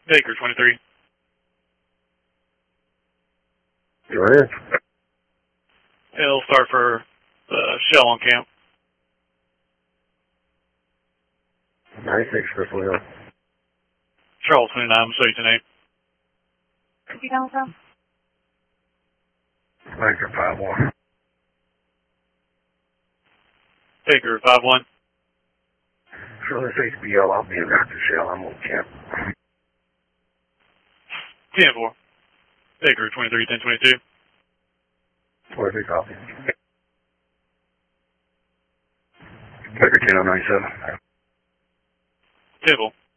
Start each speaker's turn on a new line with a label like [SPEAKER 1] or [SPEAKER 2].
[SPEAKER 1] Baker 23.
[SPEAKER 2] Go ahead.
[SPEAKER 1] It'll start for Shell on camp.
[SPEAKER 2] 96 for Hill.
[SPEAKER 1] Charles 29, I'm show you tonight.
[SPEAKER 3] Where you coming from?
[SPEAKER 2] Baker 5-1.
[SPEAKER 1] Baker 5-1.
[SPEAKER 2] So this HBL, I'll be in Dr. Shell. I'm on camp.
[SPEAKER 1] 10-4. Baker 23, 10-22.
[SPEAKER 2] 23 copy. Baker 10-97.
[SPEAKER 1] 10-4.